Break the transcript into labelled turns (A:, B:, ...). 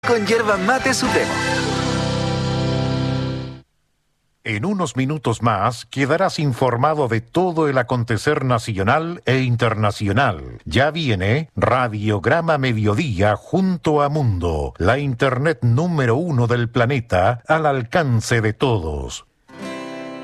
A: con yerba mate supremo.
B: En unos minutos más quedarás informado de todo el acontecer nacional e internacional. Ya viene Radiograma Mediodía junto a Mundo, la internet número 1 del planeta al alcance de todos.